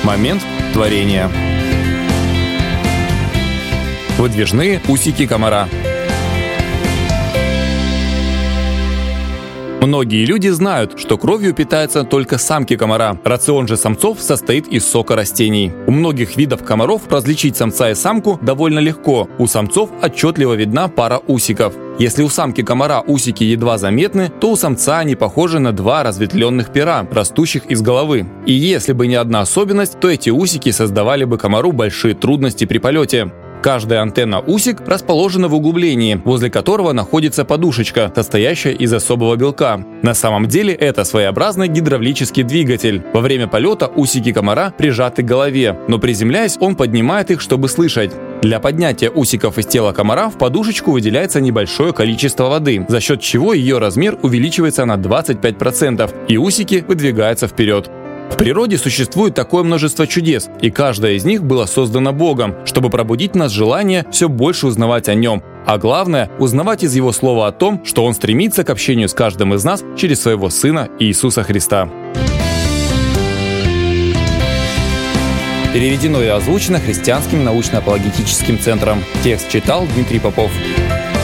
Момент творения. Выдвижные усики комара. Многие люди знают, что кровью питаются только самки комара. Рацион же самцов состоит из сока растений. У многих видов комаров различить самца и самку довольно легко. У самцов отчетливо видна пара усиков. Если у самки комара усики едва заметны, то у самца они похожи на два разветвленных пера, растущих из головы. И если бы не одна особенность, то эти усики создавали бы комару большие трудности при полете. Каждая антенна-усик расположена в углублении, возле которого находится подушечка, состоящая из особого белка. На самом деле это своеобразный гидравлический двигатель. Во время полета усики комара прижаты к голове, но приземляясь, он поднимает их, чтобы слышать. Для поднятия усиков из тела комара в подушечку выделяется небольшое количество воды, за счет чего ее размер увеличивается на 25%, и усики выдвигаются вперед. В природе существует такое множество чудес, и каждое из них было создано Богом, чтобы пробудить в нас желание все больше узнавать о нем, а главное – узнавать из его слова о том, что он стремится к общению с каждым из нас через своего Сына Иисуса Христа. Переведено и озвучено Христианским научно-апологетическим центром. Текст читал Дмитрий Попов.